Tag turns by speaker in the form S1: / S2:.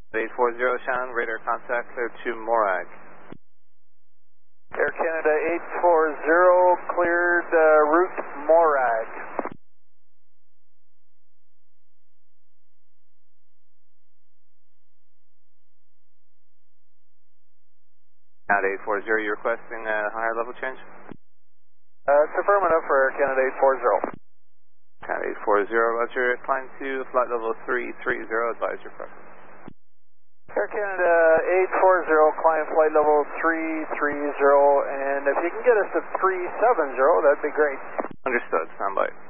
S1: 840 Shannon, radar contact clear to Morag.
S2: Air Canada 840, cleared route Morag.
S1: At 840, you're requesting a higher level change?
S2: It's affirmative for Air Canada 840.
S1: At 840, roger, climb to flight level 330, advise your preference.
S2: Air Canada 840, climb flight level 330, and if you can get us to 370, that'd be great.
S1: Understood, stand by.